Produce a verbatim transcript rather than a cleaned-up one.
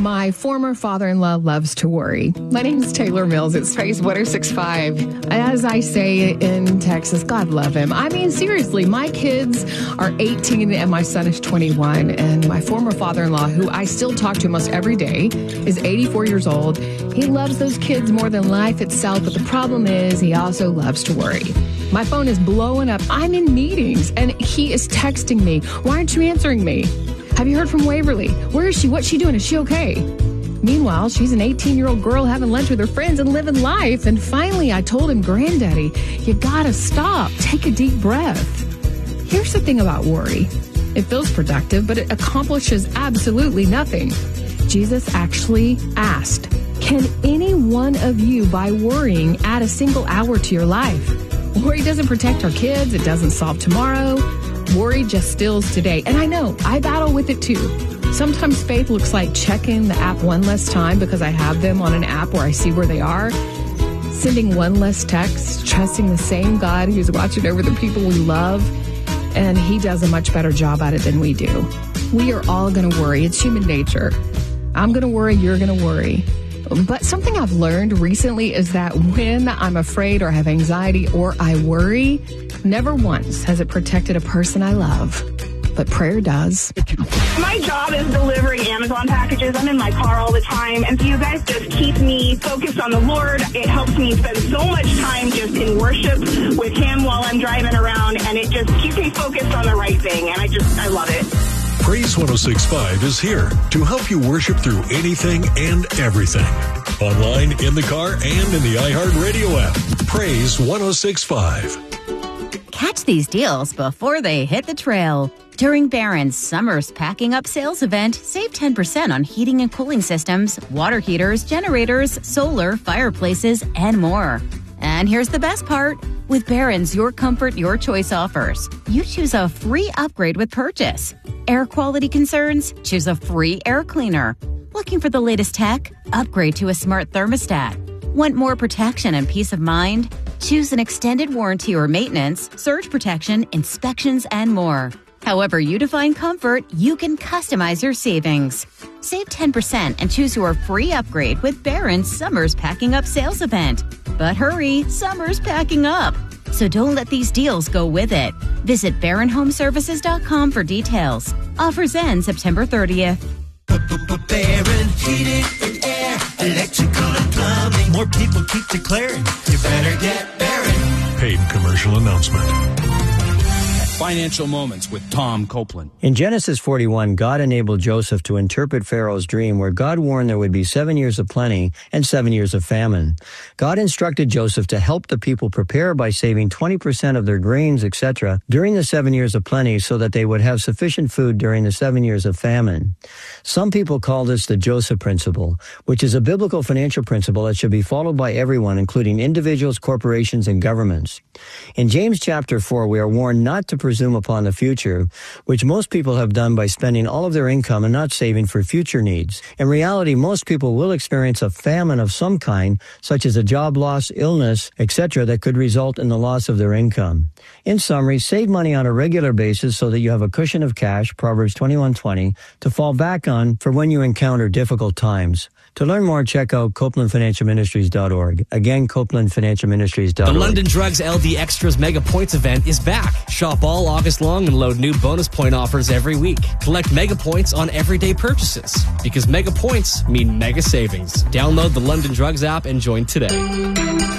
My former father-in-law loves to worry. My name is Taylor Mills. It's Praise one oh six point five. As I say in Texas, God love him. I mean, seriously, my kids are eighteen and my son is twenty-one. And my former father-in-law, who I still talk to almost every day, is eighty-four years old. He loves those kids more than life itself. But the problem is he also loves to worry. My phone is blowing up. I'm in meetings and he is texting me. Why aren't you answering me? Have you heard from Waverly? Where is she? What's she doing? Is she okay? Meanwhile, she's an eighteen-year-old girl having lunch with her friends and living life. And finally, I told him, Granddaddy, you gotta stop. Take a deep breath. Here's the thing about worry. It feels productive, but it accomplishes absolutely nothing. Jesus actually asked, can any one of you, by worrying, add a single hour to your life? Worry doesn't protect our kids. It doesn't solve tomorrow. Worry just steals today. And I know, I battle with it too. Sometimes faith looks like checking the app one less time because I have them on an app where I see where they are. Sending one less text, trusting the same God who's watching over the people we love. And he does a much better job at it than we do. We are all going to worry. It's human nature. I'm going to worry. You're going to worry. But something I've learned recently is that when I'm afraid or have anxiety or I worry, never once has it protected a person I love. But prayer does. My job is delivering Amazon packages. I'm in my car all the time. And so you guys just keep me focused on the Lord. It helps me spend so much time just in worship with him while I'm driving around. And it just keeps me focused on the right thing. And I just, I love it. Praise one oh six point five is here to help you worship through anything and everything. Online, in the car, and in the iHeartRadio app. Praise one oh six point five. Catch these deals before they hit the trail. During Barron's Summer's Packing Up sales event, save ten percent on heating and cooling systems, water heaters, generators, solar, fireplaces, and more. And here's the best part. With Barron's Your Comfort, Your Choice offers, you choose a free upgrade with purchase. Air quality concerns? Choose a free air cleaner. Looking for the latest tech? Upgrade to a smart thermostat. Want more protection and peace of mind? Choose an extended warranty or maintenance, surge protection, inspections, and more. However you define comfort, you can customize your savings. Save ten percent and choose your free upgrade with Barron's Summer's Packing Up sales event. But hurry, summer's packing up. So don't let these deals go with it. Visit Barron Home Services dot com for details. Offers end September thirtieth. Barron Heating and Air, Electrical and Plumbing. More people keep declaring, you better get Barron. Paid commercial announcement. Financial Moments with Tom Copeland. In Genesis forty-one, God enabled Joseph to interpret Pharaoh's dream where God warned there would be seven years of plenty and seven years of famine. God instructed Joseph to help the people prepare by saving twenty percent of their grains, et cetera, during the seven years of plenty so that they would have sufficient food during the seven years of famine. Some people call this the Joseph Principle, which is a biblical financial principle that should be followed by everyone, including individuals, corporations, and governments. In James chapter four, we are warned not to presume upon the future, which most people have done by spending all of their income and not saving for future needs. In reality, most people will experience a famine of some kind, such as a job loss, illness, et cetera, that could result in the loss of their income. In summary, save money on a regular basis so that you have a cushion of cash, Proverbs twenty-one twenty, to fall back on for when you encounter difficult times. To learn more, check out Copeland Financial Ministries dot org. Again, Copeland Financial Ministries dot org. The London Drugs L D Extras Mega Points event is back. Shop all August long and load new bonus point offers every week. Collect Mega Points on everyday purchases. Because Mega Points mean mega savings. Download the London Drugs app and join today.